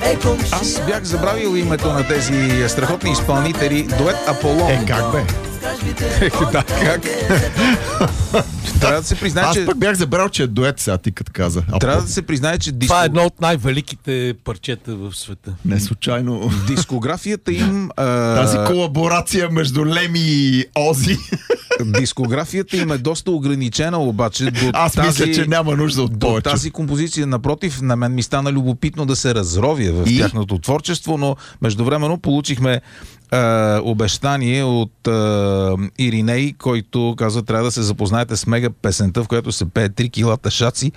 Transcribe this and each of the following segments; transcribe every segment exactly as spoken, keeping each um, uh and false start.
Аз бях забравил името на тези страхотни изпълнители. Дует Аполон. Е, как бе? Да, как? Трябва да се признае, че... Аз пък бях забрал, че е дует, сега ти като каза. Трябва да се признае, че... Диско... Това е едно от най-великите парчета в света. Не случайно. Дискографията им... А... Тази колаборация между Леми и Ози. Дискографията им е доста ограничена, обаче до Аз тази... мисля, че няма нужда от до повече. тази композиция. Напротив, на мен ми стана любопитно да се разровя в и? тяхното творчество, но междувременно получихме Uh, обещание от uh, Ириней, който казва, трябва да се запознаете с мега песента, в която се пее три килата шаци.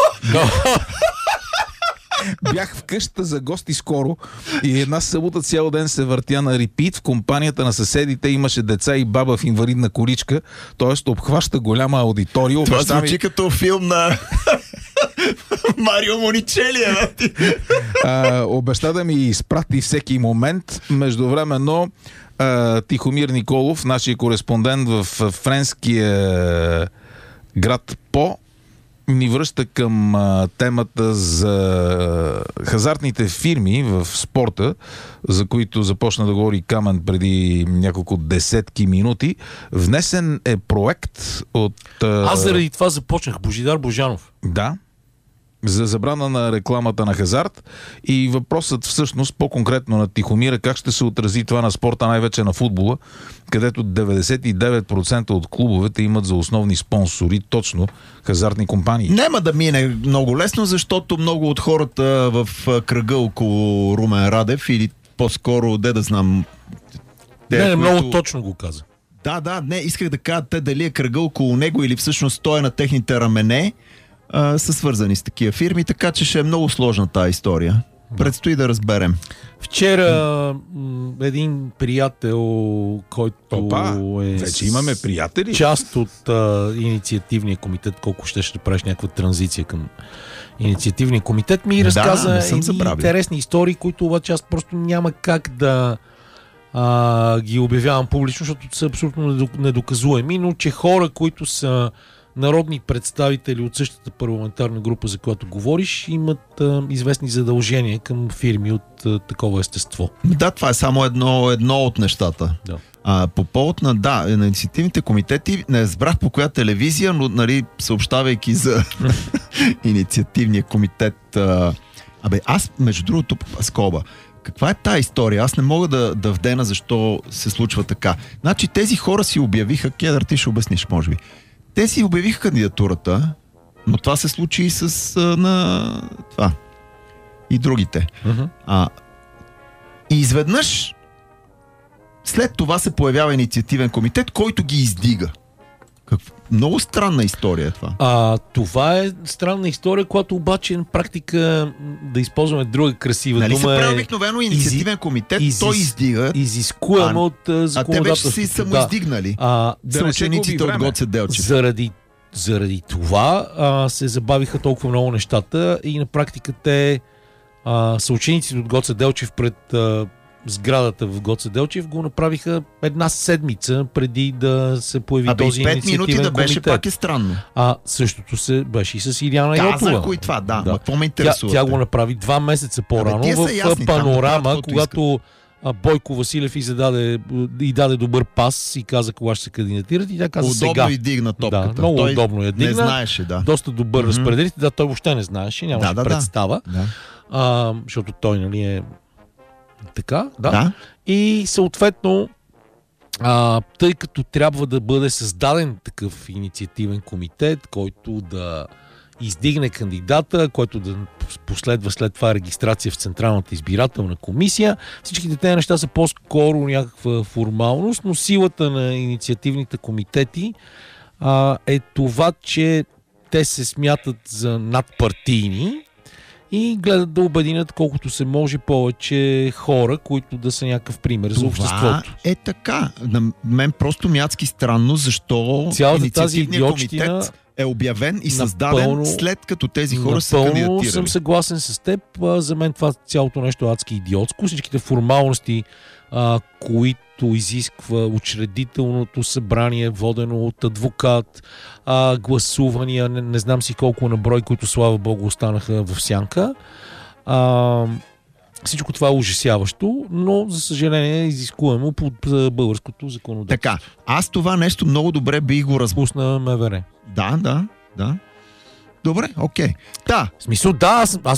Бях в къщата за гости скоро и една събота цял ден се въртя на репит. В компанията на съседите имаше деца и баба в инвалидна количка, т.е. обхваща голяма аудитория. Това Обеща звучи ми... като филм на Марио Моничели. а, обеща да ми изпрати всеки момент. Междувременно а, Тихомир Николов, нашия кореспондент в френския град По, ни връща към а, темата за хазартните фирми в спорта, за които започна да говори Камен преди няколко десетки минути. Внесен е проект от... А... Аз заради това започнах. Божидар Божанов. Да. За забрана на рекламата на хазарт и въпросът всъщност по-конкретно на Тихомира, как ще се отрази това на спорта, най-вече на футбола, където деветдесет и девет процента от клубовете имат за основни спонсори точно хазартни компании. Няма да мине много лесно, защото много от хората в кръга около Румен Радев или по-скоро, де да знам... Не, не, които... много точно го каза. Да, да, не, исках да кажа те дали е кръга около него или всъщност той е на техните рамене, а, са свързани с такива фирми, така че ще е много сложна тази история. Предстои да разберем. Вчера м- един приятел, който Опа, е вече имаме приятели. част от а, инициативния комитет, колко ще ще правиш някаква транзиция към инициативния комитет, ми Да, разказа не съм едни забравил. интересни истории, които обаче аз просто няма как да а, ги обявявам публично, защото са абсолютно недоказуеми, но че хора, които са народни представители от същата парламентарна група, за която говориш, имат а, известни задължения към фирми от а, такова естество. Да, това е само едно, едно от нещата. Да. А, по повод на, да, на инициативните комитети, не разбрах по коя телевизия, но нали, съобщавайки за инициативния комитет. А, абе, аз, между другото, скоба, каква е тая история? Аз не мога да, да вдена защо се случва така. Значи тези хора си обявиха, Кедър, ти ще обясниш, може би. Те си обявиха кандидатурата, но това се случи и с а, на това. И другите. Uh-huh. А, и изведнъж след това се появява инициативен комитет, който ги издига. Как... Много странна история е това. А, това е странна история, която обаче на практика, да използваме друга красива Нали дума, се прави е обикновено инициативен комитет, изис... той издига, изискуемо а, от а те вече законодателството. си самоиздигнали. А, Да, учениците от Гоце Делчев. Заради, заради това а, се забавиха толкова много нещата и на практика те а, съучениците от Гоце Делчев пред а, сградата в Гоце Делчев го направиха една седмица преди да се появи Абе, този и пет инициативен минути да беше, комитет. пак е странно. А същото се беше и с Иляна Йотова. Казах го и това, да. Да. Ма какво ме Тя, интересува? тя го направи два месеца по-рано тия са в ясни, там Панорама, направят, когато а, Бойко Василев и, зададе, и даде добър пас и каза кога ще се кандидатират и тя каза Удобно сега. и дигна топката. Да, много Той удобно я дигна. Не знаеше, да. Доста добър Мгм. разпределител. Да, той въобще не знаеше, нямаше Да, да, да. представа. Да. А, защото той, нали, е така. Да. Да. И съответно, а, тъй като трябва да бъде създаден такъв инициативен комитет, който да издигне кандидата, който да последва след това регистрация в Централната избирателна комисия. Всичките тези неща са по-скоро някаква формалност, но силата на инициативните комитети а, е това, че те се смятат за надпартийни и гледат да обединят колкото се може повече хора, които да са някакъв пример за обществото. е така. На мен просто мятски странно, защо Цялата тази инициативният идиотщина комитет е обявен и създаден напълно- след като тези хора са Напълно кандидатирали. съм съгласен с теб. А, за мен това цялото нещо е адски идиотско. Всичките формалности, а, които изисква учредителното събрание, водено от адвокат, а, гласувания, не, не знам си колко на брой, които слава богу останаха в сянка. А, Всичко това е ужасяващо, но за съжаление е изискуемо по българското законодателство. Така, аз това нещо много добре бих го разбрал. Пусна МВР. Да, да, да. Добре, окей. Да. В смисъл, да, аз, аз